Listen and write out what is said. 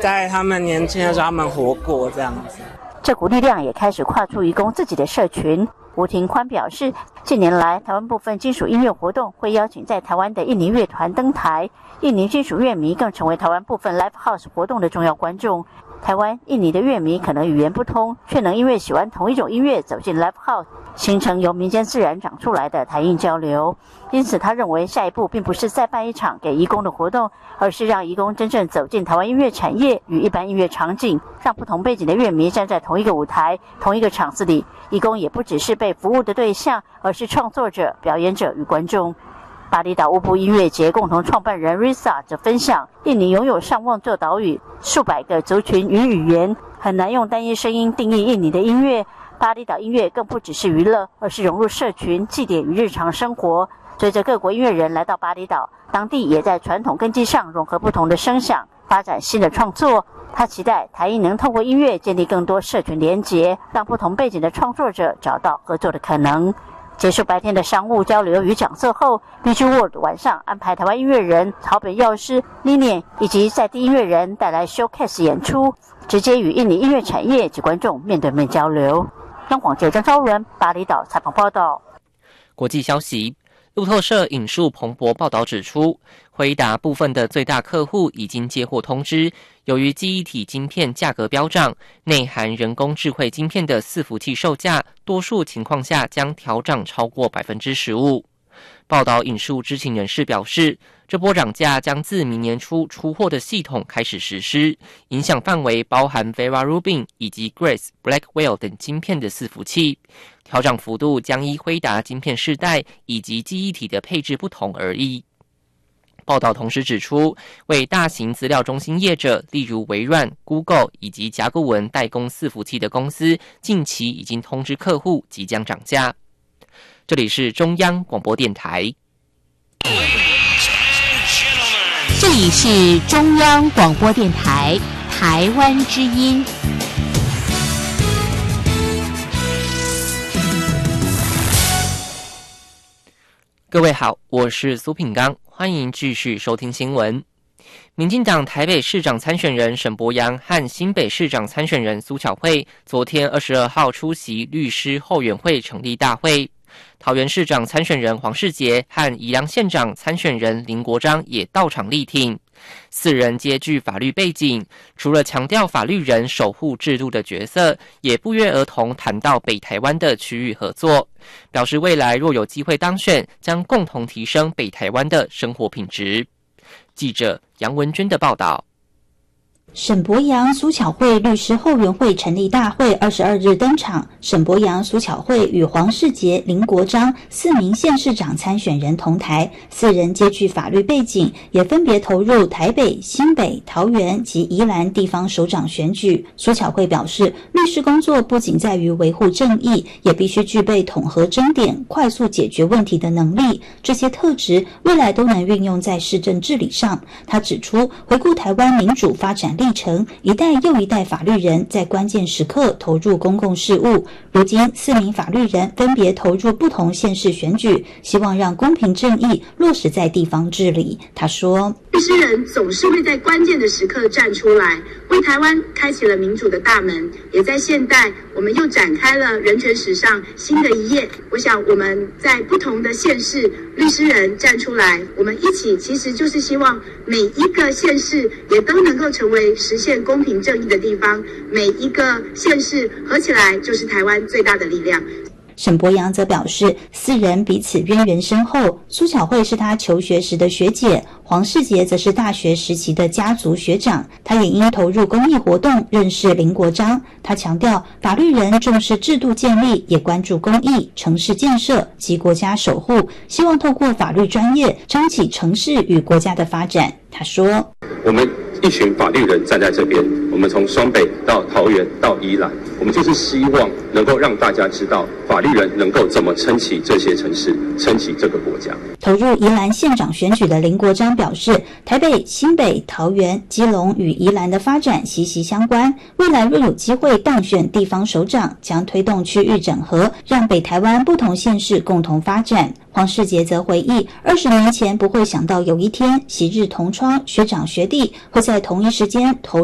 在他们年轻的时候他们活过这样子。 这股力量也开始跨出移工自己的社群。吴庭宽表示，近年来台湾部分金属音乐活动会邀请在台湾的印尼乐团登台，印尼金属乐迷更成为台湾部分 Live House 活动的重要观众。台湾、印尼的乐迷可能语言不通，却能因为喜欢同一种音乐走进 Live House， 形成由民间自然长出来的台印交流。因此他认为下一步并不是再办一场给移工的活动，而是让移工真正走进台湾音乐产业与一般音乐场景，让不同背景的乐迷站在同一个舞台、同一个场子里，移工也不只是被服务的对象，而是创作者、表演者与观众。巴厘岛乌布音乐节共同创办人 Risa 则分享，印尼拥有上万座岛屿、数百个族群与语言，很难用单一声音定义印尼的音乐。巴厘岛音乐更不只是娱乐，而是融入社群、祭典与日常生活。随着各国音乐人来到巴厘岛，当地也在传统根基上融合不同的声响，发展新的创作。他期待台印能透过音乐建立更多社群连结，让不同背景的创作者找到合作的可能。结束白天的商务交流与讲座后， BG World 晚上安排台湾音乐人草本药师 Linian 以及在地音乐人带来 showcase 演出，直接与印尼音乐产业及观众面对面交流。央广记者张昭伦巴厘岛采访报道。 国际消息，路透社引述彭博报道指出，辉达部分的最大客户已经接获通知，由于记忆体晶片价格飙涨，内含人工智慧晶片的伺服器售价多数情况下将调涨超过 15%。 报道引述知情人士表示，这波涨价将自明年初出货的系统开始实施，影响范围包含 Vera Rubin 以及 Grace Blackwell 等晶片的伺服器，调涨幅度将依辉达晶片世代以及记忆体的配置不同而异。报道同时指出，为大型资料中心业者，例如微软、Google 以及甲骨文代工伺服器的公司，近期已经通知客户即将涨价。这里是中央广播电台。 这里是中央广播电台台湾之音。 各位好，我是苏品刚，欢迎继续收听新闻。民进党台北市长参选人沈伯洋和新北市长参选人苏巧慧昨天22号出席律师后援会成立大会。桃园市长参选人黄世杰和宜良县长参选人林国章也到场力挺。四人皆具法律背景，除了强调法律人守护制度的角色，也不约而同谈到北台湾的区域合作，表示未来若有机会当选，将共同提升北台湾的生活品质。记者杨文娟的报道。 沈伯洋、苏巧慧律师后援会成立大会22日登场。沈伯洋、苏巧慧与黄世杰、林国章4名县市长参选人同台，四人皆具法律背景，也分别投入台北、新北、桃园及宜兰地方首长选举。苏巧慧表示，律师工作不仅在于维护正义，也必须具备统合争点、快速解决问题的能力，这些特质未来都能运用在市政治理上。他指出，回顾台湾民主发展历程，一代又一代法律人在关键时刻投入公共事务。如今4名法律人分别投入不同县市选举，希望让公平正义落实在地方治理。他说， 律师人总是会在关键的时刻站出来，为台湾开启了民主的大门，也在现代我们又展开了人权史上新的一页。我想我们在不同的县市，律师人站出来，我们一起其实就是希望每一个县市也都能够成为实现公平正义的地方，每一个县市合起来就是台湾最大的力量。 沈伯洋则表示，4人彼此渊源深厚，苏巧慧是他求学时的学姐，黄世杰则是大学时期的家族学长。他也因投入公益活动认识林国章。他强调，法律人重视制度建立，也关注公益、城市建设及国家守护，希望透过法律专业撑起城市与国家的发展。他说， 我们一群法律人站在这边，我们从双北到桃园到宜兰，我们就是希望能够让大家知道法律人能够怎么撑起这些城市，撑起这个国家。 投入宜兰县长选举的林国章表示，台北、新北、桃园、基隆与宜兰的发展息息相关，未来若有机会当选地方首长，将推动区域整合，让北台湾不同县市共同发展。黄世杰则回忆，20年前不会想到有一天昔日同窗学长学弟会在同一时间投